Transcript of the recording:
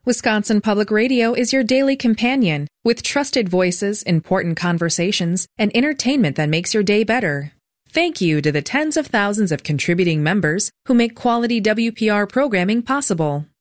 Wisconsin Public Radio is your daily companion with trusted voices, important conversations, and entertainment that makes your day better. Thank you to the tens of thousands of contributing members who make quality WPR programming possible.